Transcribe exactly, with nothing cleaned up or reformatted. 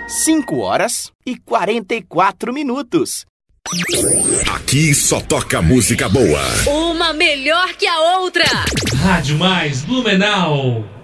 cinco horas e quarenta e quatro minutos. Aqui só toca música boa. Uma melhor que a outra. Rádio Mais Blumenau.